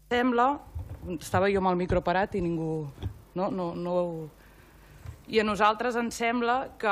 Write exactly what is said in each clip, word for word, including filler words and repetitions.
Sembla, estava jo amb el micro parat i ningú... No, no, no... I a nosaltres ens sembla que,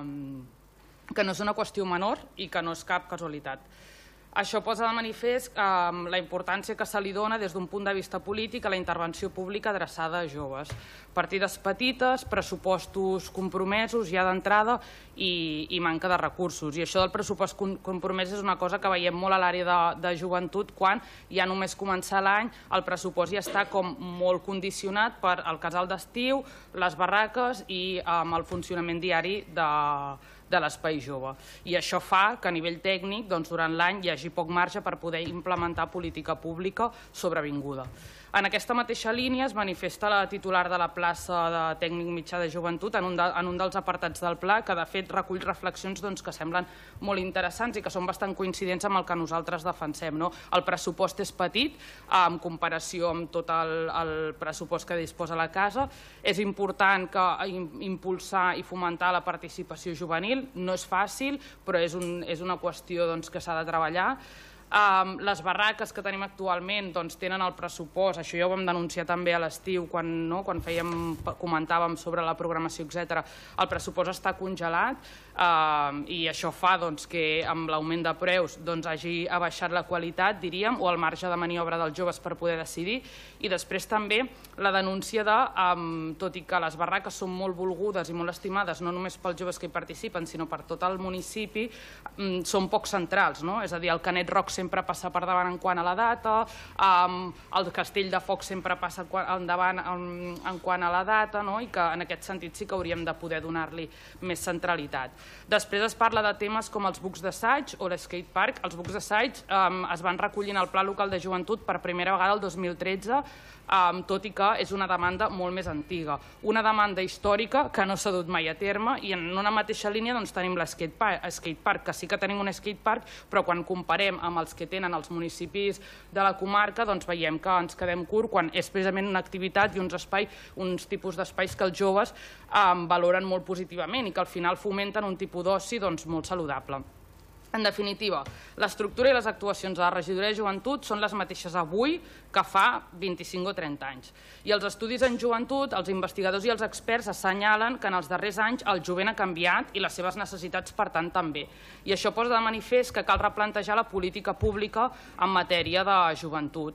que no és una qüestió menor i que no és cap casualitat. Això posa de manifest eh, la importància que se li dona des d'un punt de vista polític a la intervenció pública adreçada a joves. Partides petites, pressupostos compromesos ja d'entrada i, i manca de recursos. I això del pressupost compromès és una cosa que veiem molt a l'àrea de, de joventut quan ja només començar l'any el pressupost ja està com molt condicionat per el casal d'estiu, les barraques i amb el funcionament diari de de l'espai jove. I això fa que a nivell tècnic durant l'any hi hagi poc marge per poder implementar política pública sobrevinguda. En aquesta mateixa línia es manifesta la titular de la plaça de tècnic mitjà de joventut en un, de, en un dels apartats del pla que de fet recull reflexions doncs, que semblen molt interessants i que són bastant coincidents amb el que nosaltres defensem. No? El pressupost és petit en comparació amb tot el, el pressupost que disposa la casa. És important que impulsar i fomentar la participació juvenil. No és fàcil, però és, un, és una qüestió doncs, que s'ha de treballar. Um, les barraques que tenim actualment doncs, tenen el pressupost, això ja ho vam denunciar també a l'estiu quan, no, quan fèiem, comentàvem sobre la programació, etcètera. El pressupost està congelat uh, i això fa doncs, que amb l'augment de preus doncs, hagi abaixat la qualitat, diríem, o el marge de maniobra dels joves per poder decidir. I després també la denúncia de, um, tot i que les barraques són molt volgudes i molt estimades, no només pels joves que hi participen, sinó per tot el municipi, um, són poc centrals, no? És a dir, el Canet Rock sempre passa per davant en quant a la data, um, el Castell de Foc sempre passa endavant en, en quant a la data, no? I que en aquest sentit sí que hauríem de poder donar-li més centralitat. Després es parla de temes com els bucs d'assaig o l'skatepark. Els bucs d'assaig um, es van recollir en el Pla Local de Joventut per primera vegada el dos mil tretze, Um, tot i que és una demanda molt més antiga. Una demanda històrica que no s'ha dut mai a terme i en una mateixa línia doncs, tenim l'skatepark, que sí que tenim un skatepark, però quan comparem amb els que tenen els municipis de la comarca doncs veiem que ens quedem curt quan és precisament una activitat i uns espais, uns tipus d'espais que els joves um, valoren molt positivament i que al final fomenten un tipus d'oci doncs, molt saludable. En definitiva, l'estructura i les actuacions de la regidoria de joventut són les mateixes avui que fa vint-i-cinc o trenta anys. I els estudis en joventut, els investigadors i els experts assenyalen que en els darrers anys el jovent ha canviat i les seves necessitats per tant també. I això posa de manifest que cal replantejar la política pública en matèria de joventut.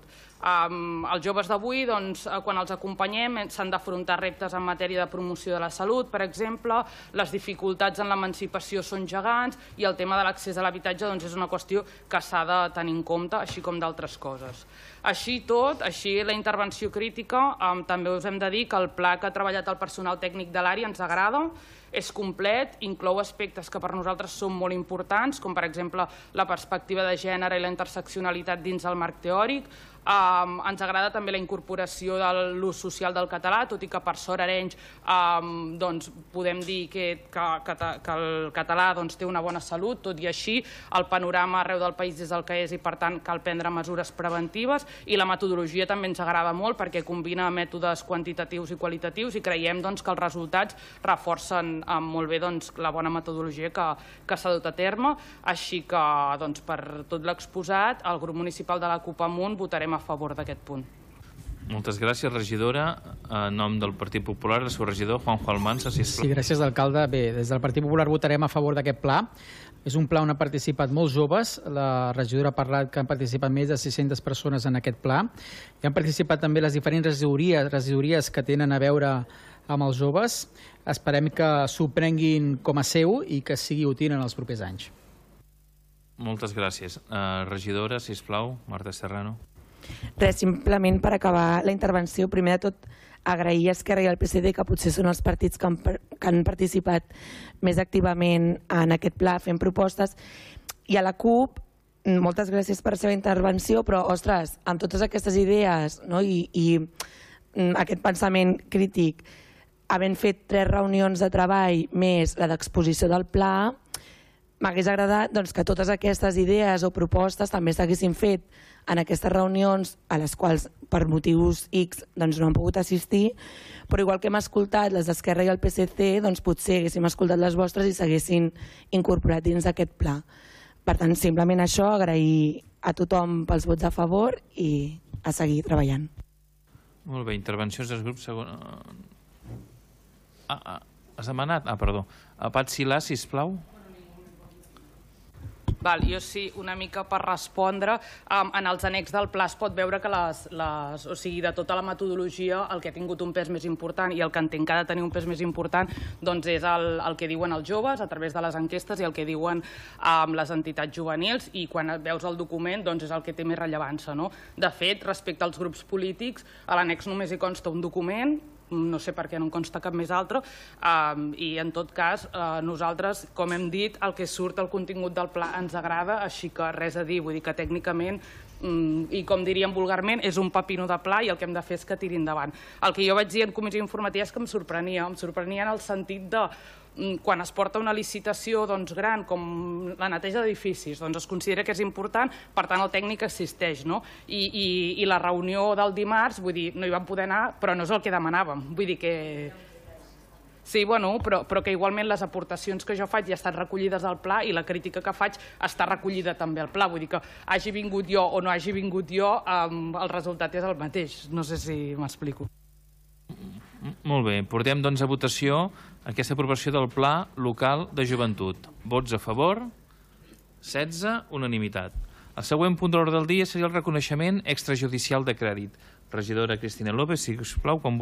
Um, els joves d'avui, doncs, quan els acompanyem, s'han d'afrontar reptes en matèria de promoció de la salut, per exemple, les dificultats en l'emancipació són gegants i el tema de l'accés a l'habitatge doncs, és una qüestió que s'ha de tenir en compte, així com d'altres coses. Així tot, així la intervenció crítica, um, també us hem de dir que el pla que ha treballat el personal tècnic de l'àrea ens agrada, és complet, inclou aspectes que per nosaltres són molt importants, com per exemple la perspectiva de gènere i la interseccionalitat dins el marc teòric. Um, ens agrada també la incorporació de l'ús social del català, tot i que per sort Arenys um, doncs, podem dir que, que, que, que el català doncs, té una bona salut, tot i així el panorama arreu del país és el que és i per tant cal prendre mesures preventives i la metodologia també ens agrada molt perquè combina mètodes quantitatius i qualitatius i creiem doncs, que els resultats reforcen um, molt bé doncs, la bona metodologia que, que s'ha dut a terme, així que doncs, per tot l'exposat el grup municipal de la CUP Amunt votarem a favor d'aquest punt. Moltes gràcies, regidora. En nom del Partit Popular, el seu regidor, Juanjo Almansa, sisplau. Sí, gràcies, alcalde. Bé, des del Partit Popular votarem a favor d'aquest pla. És un pla on han participat molts joves. La regidora ha parlat que han participat més de sis-centes persones en aquest pla. I han participat també les diferents regidories, regidories que tenen a veure amb els joves. Esperem que s'ho prenguin com a seu i que sigui útil en els propers anys. Moltes gràcies. Uh, regidora, sisplau, Marta Serrano. Res, simplement per acabar la intervenció, primer de tot agrair a Esquerra i al P S D, que potser són els partits que han, que han participat més activament en aquest pla fent propostes, i a la CUP, moltes gràcies per la seva intervenció, però, ostres, amb totes aquestes idees no, i, i aquest pensament crític, havent fet tres reunions de treball més la d'exposició del pla, m'hagués agradat doncs, que totes aquestes idees o propostes també s'haguessin fet en aquestes reunions a les quals per motius X doncs, no han pogut assistir, però igual que hem escoltat les d'Esquerra i el P S C, doncs, potser haguéssim escoltat les vostres i s'haguessin incorporat dins d'aquest pla. Per tant, simplement això, agrair a tothom pels vots a favor i a seguir treballant. Molt bé, intervencions dels grups... Segon... Ah, ah, has demanat? Ah, perdó. A Pat Silà, sisplau. Val, jo sí, una mica per respondre. Um, en els annex del pla es pot veure que les, les, o sigui, de tota la metodologia el que ha tingut un pes més important i el que entenc que ha de tenir un pes més important doncs és el, el que diuen els joves a través de les enquestes i el que diuen um, les entitats juvenils, i quan veus el document doncs és el que té més rellevància, no? De fet, respecte als grups polítics, a l'annex només hi consta un document, no sé per què no en consta cap més altre, um, i en tot cas uh, nosaltres, com hem dit, el que surt el contingut del pla ens agrada, així que res a dir, vull dir que tècnicament um, i com diríem vulgarment, és un pepino de pla i el que hem de fer és que tiri endavant. El que jo vaig dir en comissió informativa és que em sorprenia, em sorprenia en el sentit de quan es porta una licitació doncs, gran com la neteja d'edificis, doncs es considera que és important, per tant el tècnic existeix, no? I, i, i la reunió del dimarts, vull dir, no hi vam poder anar, però no és el que demanàvem, vull dir que... Sí, bueno, però, però que igualment les aportacions que jo faig ja estan recollides al pla i la crítica que faig està recollida també al pla, vull dir que hagi vingut jo o no hagi vingut jo, um, el resultat és el mateix, no sé si m'explico. Molt bé, portem doncs a votació aquesta aprovació del Pla Local de Joventut. Vots a favor, setze, unanimitat. El següent punt de l'ordre del dia seria el reconeixement extrajudicial de crèdit. Regidora Cristina López, si us plau, quan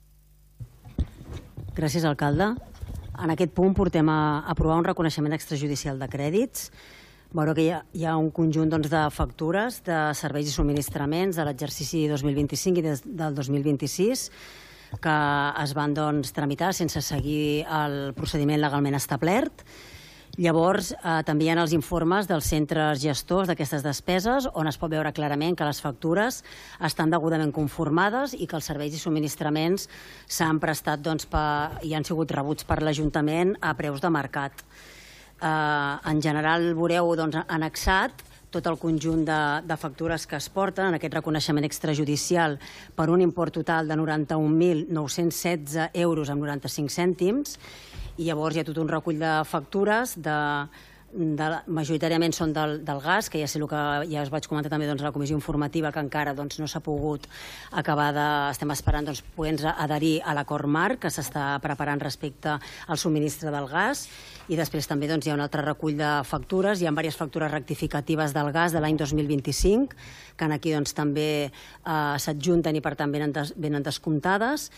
vulgui. Gràcies, alcalde. En aquest punt portem a aprovar un reconeixement extrajudicial de crèdits. Veureu que hi ha, hi ha un conjunt doncs, de factures de serveis i subministraments de l'exercici dos mil vint-i-cinc i des del dos mil vint-i-sis que es van doncs, tramitar sense seguir el procediment legalment establert. Llavors, eh, també hi ha els informes dels centres gestors d'aquestes despeses, on es pot veure clarament que les factures estan degudament conformades i que els serveis i subministraments s'han prestat doncs, per, i han sigut rebuts per l'Ajuntament a preus de mercat. Eh, en general, veureu doncs, annexat tot el conjunt de, de factures que es porten en aquest reconeixement extrajudicial per un import total de noranta-un mil nou-cents setze euros amb noranta-cinc cèntims, i llavors hi ha tot un recull de factures de, de, majoritàriament són del, del gas, que ja sé el que ja us vaig comentar també doncs, a la comissió informativa, que encara doncs, no s'ha pogut acabar de... Estem esperant doncs, poder-nos adherir a l'acord marc que s'està preparant respecte al subministre del gas, i després també doncs, hi ha un altre recull de factures. Hi ha diverses factures rectificatives del gas de l'any dos mil vint-i-cinc, que aquí doncs, també eh, s'adjunten i per tant venen, des, venen descomptades.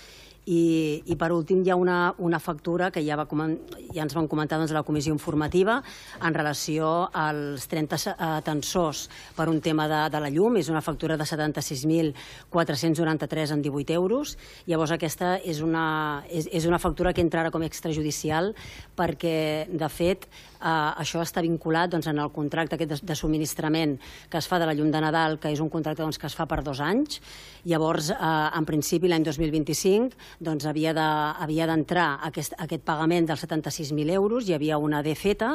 I, i per últim hi ha una, una factura que ja, va, ja ens van comentar doncs, a la comissió informativa en relació als trenta uh, tensors per un tema de, de la llum. És una factura de setanta-sis mil quatre-cents noranta-tres amb divuit euros. Llavors aquesta és una, és, és una factura que entra ara com extrajudicial perquè, de fet, uh, això està vinculat doncs, en el contracte aquest de, de subministrament que es fa de la llum de Nadal, que és un contracte doncs, que es fa per dos anys. Llavors, uh, en principi, l'any dos mil vint-i-cinc doncs havia d'entrar de, aquest, aquest pagament dels setanta-sis mil euros, hi havia una D feta,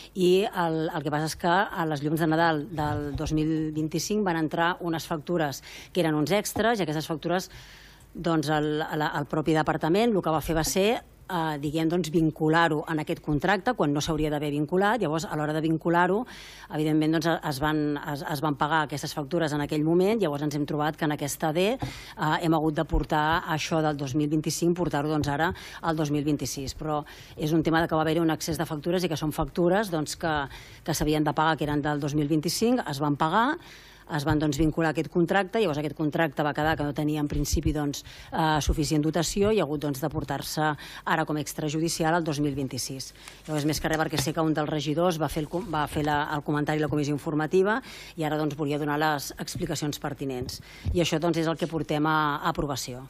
i el, el que passa és que a les llums de Nadal del dos mil vint-i-cinc van entrar unes factures que eren uns extras, i aquestes factures doncs el, el, el propi departament el que va fer va ser eh, diguem, doncs, vincular-ho en aquest contracte quan no s'hauria d'haver vinculat. Llavors, a l'hora de vincular-ho, evidentment doncs, es, van, es, es van pagar aquestes factures en aquell moment. Llavors ens hem trobat que en aquesta D eh, hem hagut de portar això del dos mil vint-i-cinc, portar-ho doncs, ara al dos mil vint-i-sis. Però és un tema de que va haver-hi un excés de factures i que són factures doncs, que, que s'havien de pagar, que eren del dos mil vint-i-cinc, es van pagar, es van doncs, vincular aquest contracte. Llavors aquest contracte va quedar que no tenia en principi doncs, eh, suficient dotació i ha hagut doncs, de portar-se ara com extrajudicial al dos mil vint-i-sis. Llavors, més que res, perquè sé que un dels regidors va fer el, va fer la, el comentari a la comissió informativa i ara doncs, volia donar les explicacions pertinents. I això doncs, és el que portem a, a aprovació.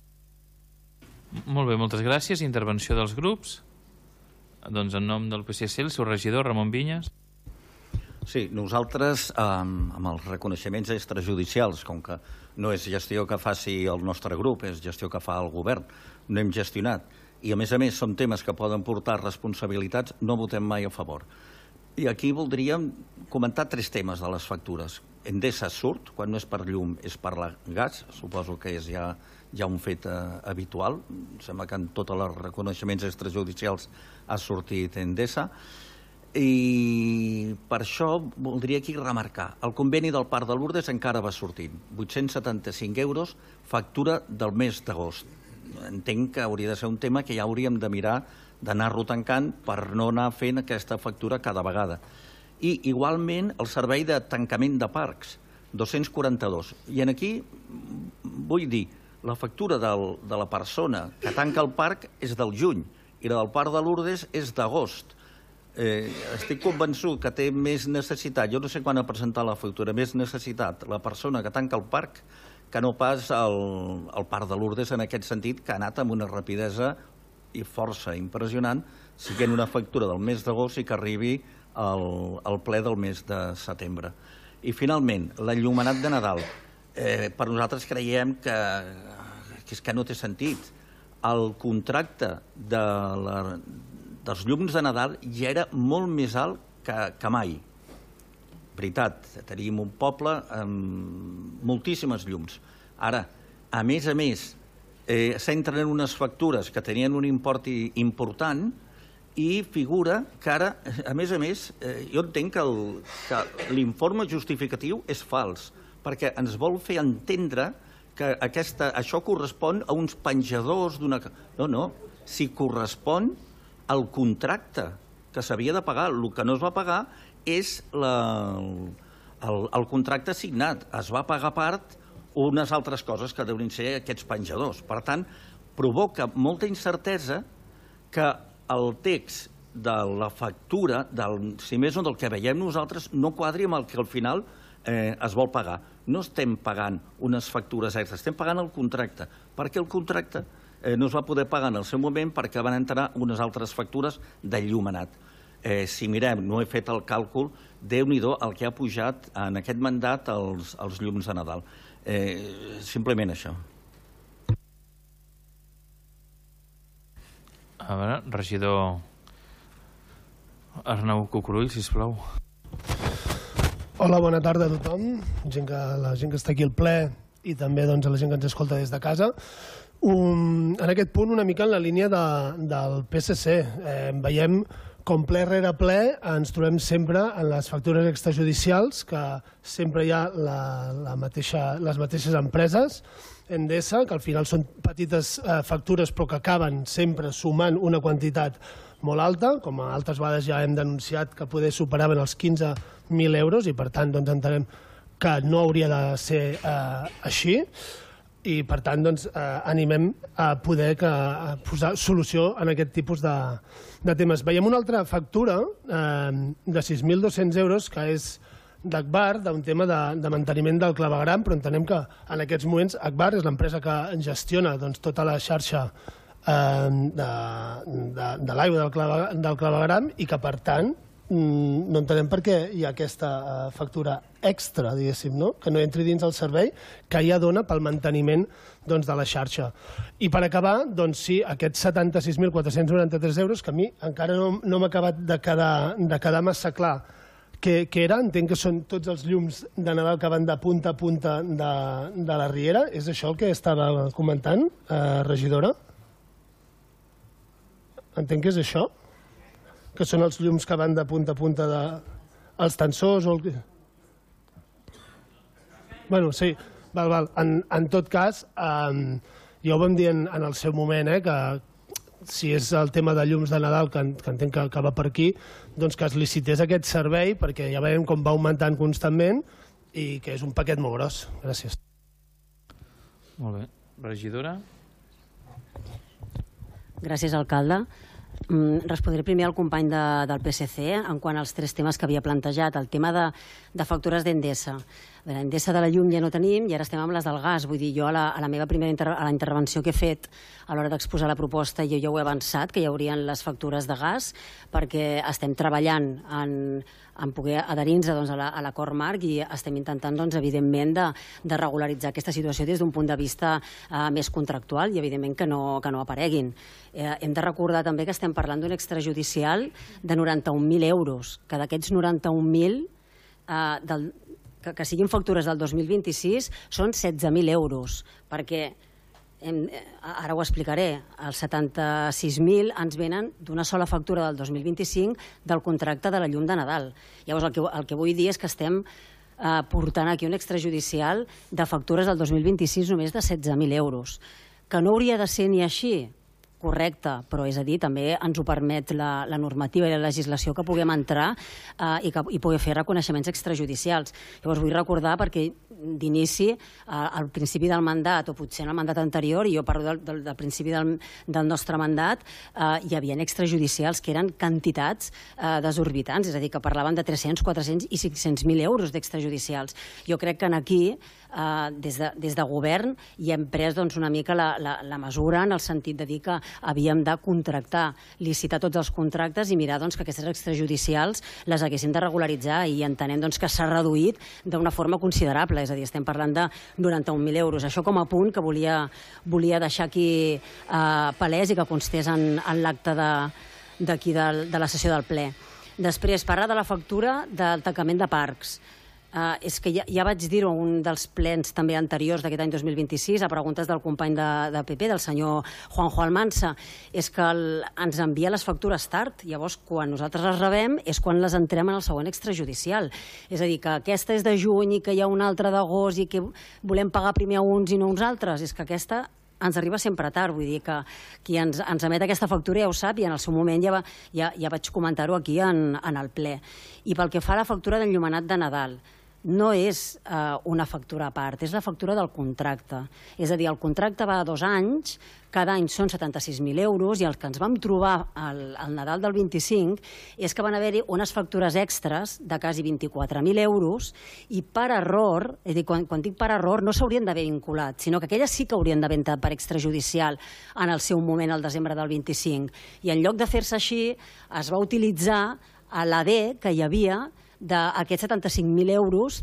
Molt bé, moltes gràcies. Intervenció dels grups. Doncs en nom del P S C, el seu regidor, Ramon Vinyes. Sí, nosaltres, eh, amb els reconeixements extrajudicials, com que no és gestió que faci el nostre grup, és gestió que fa el govern, no hem gestionat. I, a més a més, són temes que poden portar responsabilitats, no votem mai a favor. I aquí voldríem comentar tres temes de les factures. Endesa surt, quan no és per llum, és per la gas, suposo que és ja, ja un fet eh, habitual. Sembla que en tots els reconeixements extrajudicials ha sortit Endesa. I per això voldria aquí remarcar. El conveni del Parc de Lourdes encara va sortint. vuit-cents setanta-cinc euros, factura del mes d'agost. Entenc que hauria de ser un tema que ja hauríem de mirar d'anar-lo tancant per no anar fent aquesta factura cada vegada. I igualment el servei de tancament de parcs, dos-cents quaranta-dos. I aquí vull dir, la factura del, de la persona que tanca el parc és del juny i la del Parc de Lourdes és d'agost. Eh, estic convençut que té més necessitat, jo no sé quan ha presentat la factura, més necessitat la persona que tanca el parc que no pas el, el Parc de Lourdes en aquest sentit, que ha anat amb una rapidesa i força impressionant, siguent una factura del mes d'agost i que arribi al, al ple del mes de setembre. I finalment, l'enllumenat de Nadal. Eh, per nosaltres creiem que, que és que no té sentit. El contracte de la, dels llums de Nadal ja era molt més alt que, que mai. Veritat, teníem un poble amb moltíssimes llums. Ara, a més a més, eh, s'entren unes factures que tenien un import important i figura que ara, a més a més, eh, jo entenc que l'informe justificatiu és fals, perquè ens vol fer entendre que aquesta, això correspon a uns penjadors d'una... No, no, si correspon al contracte que s'havia de pagar. El que no es va pagar és la, el, el contracte signat. Es va pagar a part unes altres coses que deurien ser aquests penjadors. Per tant, provoca molta incertesa que el text de la factura, del, si més no del que veiem nosaltres, no quadri amb el que al final eh, es vol pagar. No estem pagant unes factures extres, estem pagant el contracte, perquè el contracte eh, no es va poder pagar en el seu moment perquè van entrar unes altres factures d'enllumenat. Eh, si mirem, no he fet el càlcul, Déu-n'hi-do el que ha pujat en aquest mandat els, els llums de Nadal. Eh, simplement això. A veure, regidor Arnau Cucurull, sisplau. Hola, bona tarda a tothom, gent que, la gent que està aquí al ple i també doncs, a la gent que ens escolta des de casa. Um, en aquest punt, una mica en la línia de, del P S C. Eh, veiem com ple rere ple ens trobem sempre en les factures extrajudicials, que sempre hi ha la, la mateixa, les mateixes empreses, Endesa, que al final són petites eh, factures però que acaben sempre sumant una quantitat molt alta, com a altres vegades ja hem denunciat que poder superaven els quinze mil euros i per tant doncs, entenem que no hauria de ser eh, així i per tant doncs, eh, animem a poder que, a posar solució en aquest tipus de, de temes. Veiem una altra factura eh, de sis mil dos-cents euros que és d'Agbar, d'un tema de, de manteniment del clavegram, però entenem que en aquests moments Agbar és l'empresa que gestiona doncs, tota la xarxa eh, de, de, de l'aigua del, clave, del clavegram i que, per tant, no entenem per què hi ha aquesta uh, factura extra, diguéssim, no? Que no entri dins el servei que ja dona pel manteniment doncs, de la xarxa. I per acabar, doncs sí, aquests setanta-sis mil quatre-cents noranta-tres euros que a mi encara no, no m'ha acabat de quedar, de quedar massa clar què, què era. Entenc que són tots els llums de Nadal que van de punta a punta de, de la Riera. És això el que estava comentant, eh, regidora? Entenc que és això? Que són els llums que van de punta a punta de... els tensors o el... Bueno, sí, val, val. En, en tot cas, eh, ja ho vam dir en, en el seu moment, eh, que si és el tema de llums de Nadal, que, que entenc que, que va per aquí, doncs que es licités aquest servei, perquè ja veiem com va augmentant constantment i que és un paquet molt gros. Gràcies. Molt bé. Regidora? Gràcies, alcalde. Respondré primer al company de, del P S C en quant als tres temes que havia plantejat. El tema de, de factures d'Endesa. Endesa de la llum ja no tenim i ara estem amb les del gas. Vull dir, jo a la, a la meva primera inter, a la intervenció que he fet a l'hora d'exposar la proposta jo ja ho he avançat, que hi haurien les factures de gas, perquè estem treballant en, en poder adherir-nos doncs, a l'acord marc i estem intentant, doncs, evidentment, de, de regularitzar aquesta situació des d'un punt de vista eh, més contractual i, evidentment, que no, que no apareguin. Eh, hem de recordar també que estem parlant d'un extrajudicial de noranta-un mil euros, que d'aquests noranta-un mil eh, del que, que siguin factures del dos mil vint-i-sis són setze mil euros, perquè ara ho explicaré, els setanta-sis mil ens venen d'una sola factura del dos mil vint-i-cinc del contracte de la llum de Nadal. Llavors, el que vull dir és que estem portant aquí un extrajudicial de factures del dos mil vint-i-sis només de setze mil euros, que no hauria de ser ni així, correcte, però és a dir, també ens ho permet la normativa i la legislació que puguem entrar i poder fer reconeixements extrajudicials. Llavors vull recordar, perquè d'inici, al principi del mandat, o potser en el mandat anterior, i jo parlo del principi del nostre mandat, hi havia extrajudicials que eren quantitats desorbitants, és a dir, que parlaven de tres-cents, quatre-cents i cinc-cents mil euros d'extrajudicials. Jo crec que aquí, des de govern, hi hem pres una mica la mesura en el sentit de dir que havíem de contractar, licitar tots els contractes i mirar que aquestes extrajudicials les haguéssim de regularitzar, i entenem que s'ha reduït d'una forma considerable, és a dir, estem parlant de noranta-un mil euros. Això com a punt que volia deixar aquí palès i que constés en l'acte d'aquí de la sessió del ple. Després, parlar de la factura del tancament de parcs. És que ja vaig dir-ho en un dels plens també anteriors d'aquest any dos mil vint-i-sis, a preguntes del company de P P, del senyor Juanjo Almansa, és que ens envia les factures tard. Llavors, quan nosaltres les rebem, és quan les entrem en el següent extrajudicial. És a dir, que aquesta és de juny i que hi ha una altra d'agost i que volem pagar primer a uns i no a uns altres. És que aquesta ens arriba sempre tard, vull dir que qui ens emet aquesta factura ja ho sap, i en el seu moment ja vaig comentar-ho aquí en el ple. I pel que fa a la factura d'enllumenat de Nadal, no és una factura a part, és la factura del contracte. És a dir, el contracte va a dos anys, cada any són setanta-sis mil euros, i el que ens vam trobar al Nadal del vint-i-cinc és que van haver-hi unes factures extres de quasi vint-i-quatre mil euros, i per error, és a dir, quan dic per error, no s'haurien d'haver vinculat, sinó que aquelles sí que haurien d'haver entrat per extrajudicial en el seu moment, al desembre del vint-i-cinc. I en lloc de fer-se així, es va utilitzar l'A D que hi havia d'aquests setanta-cinc mil euros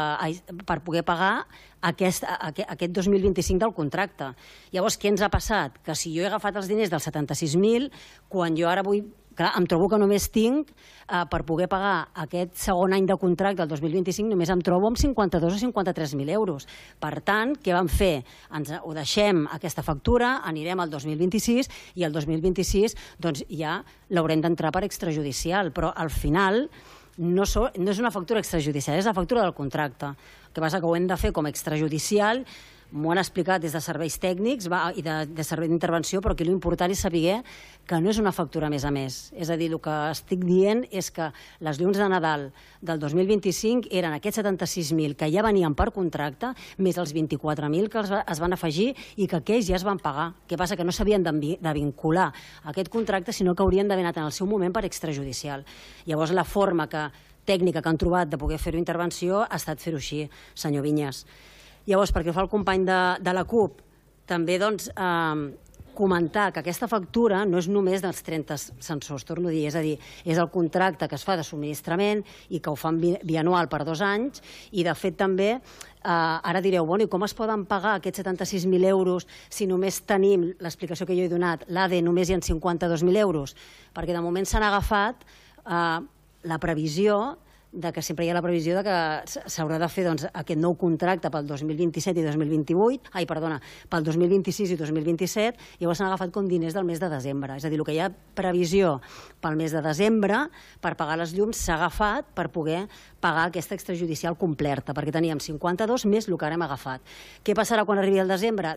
per poder pagar aquest dos mil vint-i-cinc del contracte. Llavors, què ens ha passat? Que si jo he agafat els diners dels setanta-sis mil, quan jo ara vull... Clar, em trobo que només tinc, per poder pagar aquest segon any de contracte del dos mil vint-i-cinc, només em trobo amb cinquanta-dos o cinquanta-tres mil euros. Per tant, què vam fer? Ho deixem, aquesta factura, anirem al dos mil vint-i-sis, i el dos mil vint-i-sis ja l'haurem d'entrar per extrajudicial, però al final no és una factura extrajudicial, és la factura del contracte. El que passa que ho hem de fer com a extrajudicial, m'ho han explicat des de serveis tècnics i de servei d'intervenció, però aquí l'important és saber que no és una factura més a més. És a dir, el que estic dient és que les llums de Nadal del dos mil vint-i-cinc eren aquests setanta-sis mil que ja venien per contracte, més els vint-i-quatre mil que es van afegir i que aquells ja es van pagar. Què passa? Que no s'havien de vincular a aquest contracte, sinó que haurien d'haver anat en el seu moment per extrajudicial. Llavors, la forma tècnica que han trobat de poder fer-ho intervenció ha estat fer-ho així, senyor Vinyes. Llavors, perquè fa el company de la CUP, també comentar que aquesta factura no és només dels trenta sensors, torno a dir, és a dir, és el contracte que es fa de subministrament i que ho fan bianual per dos anys, i de fet també, ara direu, bueno, i com es poden pagar aquests setanta-sis mil euros si només tenim, l'explicació que jo he donat, l'A D E només hi ha cinquanta-dos mil euros? Perquè de moment s'han agafat la previsió de que sempre hi ha la previsió que s'haurà de fer aquest nou contracte pel dos mil vint-i-set i dos mil vint-i-vuit, ai, perdona, pel dos mil vint-i-sis i dos mil vint-i-set, i llavors s'han agafat com diners del mes de desembre. És a dir, el que hi ha previsió pel mes de desembre per pagar les llums s'ha agafat per poder pagar aquesta extrajudicial completa, perquè teníem cinquanta-dos més el que ara hem agafat. Què passarà quan arribi el desembre?